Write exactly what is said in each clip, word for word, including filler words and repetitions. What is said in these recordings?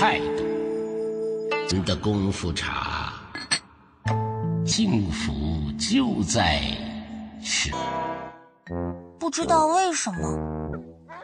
态度。人的功夫长，幸福就在是。 不知道为什么，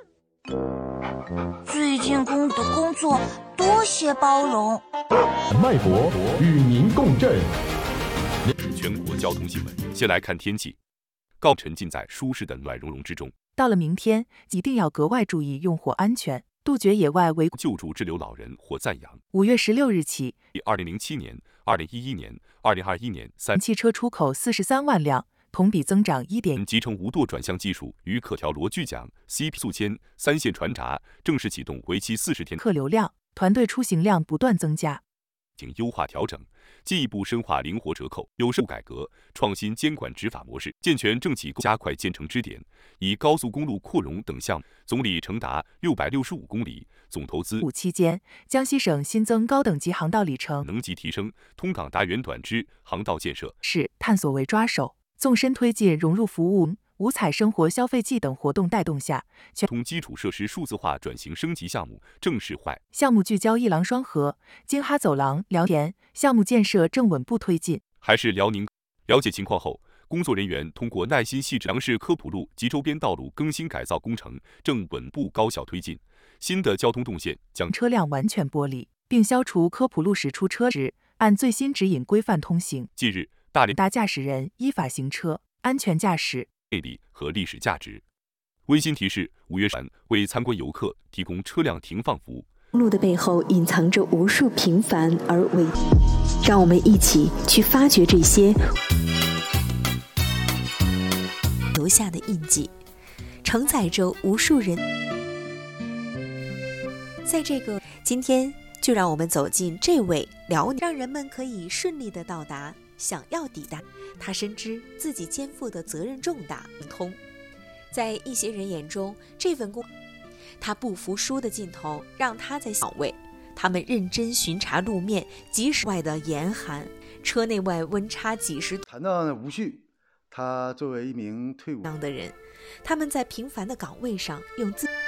最近公务的工作多些包容。 脉搏与您共振。 全国交通新闻，先来看天气。告沉浸在舒适的暖融融之中。 到了明天，一定要格外注意用火安全，杜绝野外违救助滞留老人或暂养。 五月十六日起， 二零零七年、二零一一年、二零二一年三汽车出口四十三万辆，同比增长一点。 集成无舵转向技术与可调螺距桨、C P 速铅、三线船闸正式启动，为期四十天。 客流量、团队出行量不断增加。 经优化调整，进一步深化灵活折扣、有改革、创新监管执法模式，健全政企，加快建成支点，以高速公路扩容等项目总里程达六百六十五公里，总投资。 五期间，江西省新增高等级航道里程， 能级提升通港达远短支航道建设， 是探索为抓手，纵深推进融入服务、五彩生活消费季等活动带动下， 全通基础设施数字化转型升级项目正式坏。 项目聚焦一廊双河、京哈走廊、辽田项目建设正稳步推进。 还是辽宁。了解情况后，工作人员通过耐心细致粮食科普路及周边道路更新改造工程正稳步高效推进。新的交通动线将车辆完全剥离，并消除科普路驶出车时，按最新指引规范通行。 近日，大连大驾驶人依法行车，安全驾驶。 魅力和历史价值。温馨提示：五月船为参观游客提供车辆停放服务。 路的背后隐藏着无数平凡而伟大，让我们一起去发掘这些留下的印记，承载着无数人。在这个今天，就让我们走进这位辽宁，让人们可以顺利地到达想要抵达。他深知自己肩负的责任重大，通。在一些人眼中，这份工，他不服输的劲头让他在岗位，他们认真巡查路面，即使外的严寒，车内外温差几十度。 谈到吴旭，他作为一名退伍的人，他们在平凡的岗位上用自。